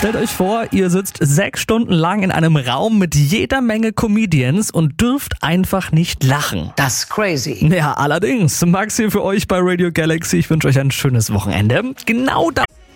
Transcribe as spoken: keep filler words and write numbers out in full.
Stellt euch vor, ihr sitzt sechs Stunden lang in einem Raum mit jeder Menge Comedians und dürft einfach nicht lachen. Das ist crazy. Ja, allerdings. Max hier für euch bei Radio Galaxy. Ich wünsche euch ein schönes Wochenende. Genau das.